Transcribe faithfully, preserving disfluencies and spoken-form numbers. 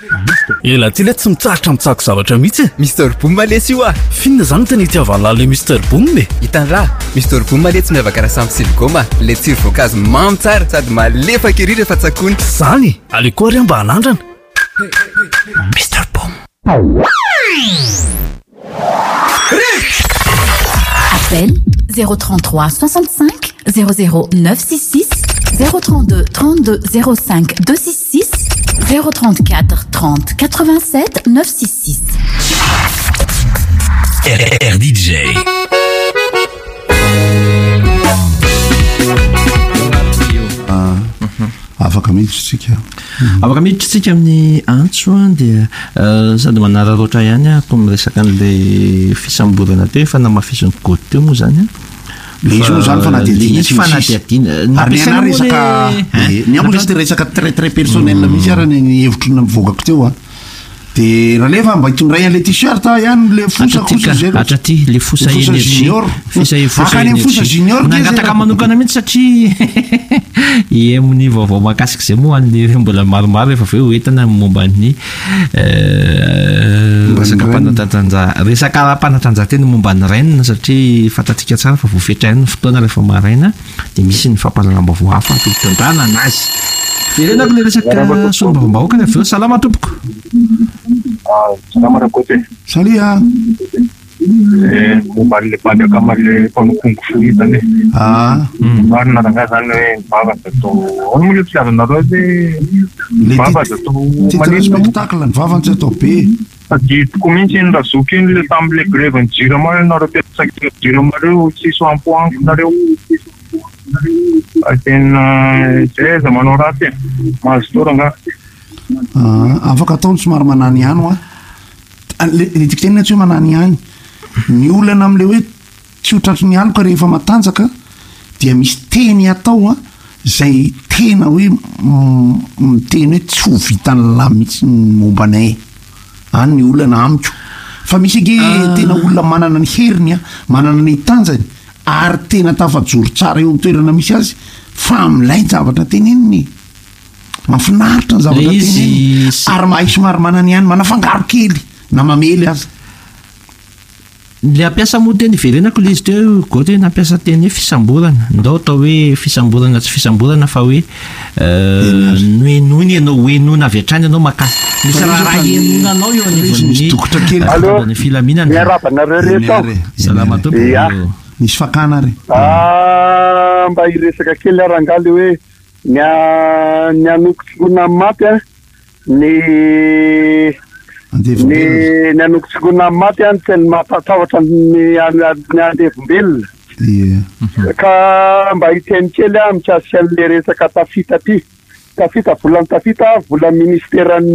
Ela ty le tsy mitsahatra mitsako zavatra mihitsy. Mister Boom malesy io ah. Finna zany tena itiavana le Mister Boom me. Hitanra, Mister Boom maletsy miavaka raha samby siligoma. Le tsiro voankazo mamy tsara sady malefaka ery rehefa tsakony. Zany, ale koa ry mba hanandrana. Mister Boom. Appel zéro trente-trois soixante-cinq zéro zéro neuf six six zéro trente-deux trente-deux zéro cinq deux six six zéro trente-quatre trente quatre-vingt-sept neuf six six. R D J. Afaka miditsika. Afaka miditsika amin'ny antso dia sady manararoatra ihany ako miresaka an'ilay fisamborana teo efa namafisiny gôty teo moa zany izy moa zany fanadihadiana tsy fanadihadiana ary niana resaka ny ambo zany resaka très très personnel misy ara ny hevitry navokako teo a de raha lefa mba hitondray an'le t-shirt ihany le fosa hatra ty le fosa junior fosa akany fosa junior nangataka manokana mihitsy satria iemony vaovao mahakasika zay moa an'le mbola maromaro efa aveo entana momba ny resaka mpanatanjahantena resaka mpanatanjahantena momba ny raina satria fantatsika tsara fa voafetrainy fotoana rehefa maraina de misy ny fampalalam-baovao hafa ampitondrana anazy verenako le resaka sombam-bahoaka ny aveo salama tompoko. Salama rakote. Salia. Eh, momba le padaka male panokongo fuitane. Ah. Marina ranga zany hoe bava zato. Ono mo le fiaranareo hoe bava zato malina spectacle ny vavany tsy atao be. Sady toko mihitsy iny razoky iny le tam'le grevy ny jirama nareo mpiatsaka jiramareo tsiso ampoankonareo. Tena zay za manao raty mahazo toranga. Afaka ataony somary manany ihany a le tikitena tsy hoe manany ihany ny olana am'le hoe tsy ho tratry ny aloka rehefa matanjaka dia misy teny atao a zay tena hoe miteny hoe tsy ho vitany la mihitsy mombanay any ny olana amiko fa misy ege tena olona manana ny heriny a manana ny tanjany ary tena tafajoro tsara eo am'toerana misy azy fa am'lay zavatra teneniny mafinaritra ny zavatra teneniny ary mahay somary manany ihany manafangaro kely na mamely azy le ampiasa moa teny iverenako le izy teo goty hoe nampiasa teny hoe fisamborana ndao atao hoe fisamborana tsy fisamborana fa hoe noenony ianao hoenona avy hatrany ianao makasy misy raha enonanao eo anivon'ny dokotra kely ny filaminana miarabanareo reto salama tompoko misy fakana re mba iresaka kely arangale hoe ny anokotsingona maty a ny ny ny anokotsingona maty a ny teny mampatahotra ny andevombelona ka mba hiteny kely a mikasy an'le resaka tafita ty tafita volany tafita vola ministeran'ny